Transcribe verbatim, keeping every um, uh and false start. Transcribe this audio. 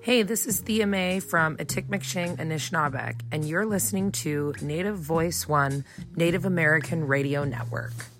Hey, this is Thea Mae from Atikameksheng, Anishinaabeg, and you're listening to Native Voice One, Native American Radio Network.